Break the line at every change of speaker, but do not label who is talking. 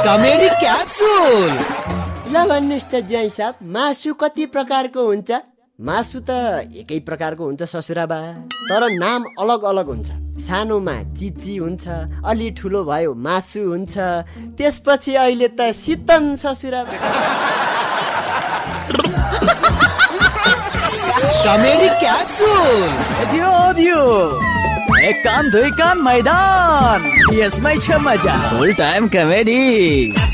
Comedy capsule.
ल भन्नुहोस् त ज्वाइँ साहब, मासु कति प्रकारको हुन्छ? मासु त एकै प्रकारको हुन्छ ससुराबा, तर नाम अलग अलग हुन्छ। सानोमा चिची हुन्छ, अलि ठुलो भयो मासु हुन्छ, त्यसपछि अहिले त सितन ससुराबा।
Comedy capsule. एक कान दुई कान मैदान, यसमै छ मजा। फुल टाइम कमेडी।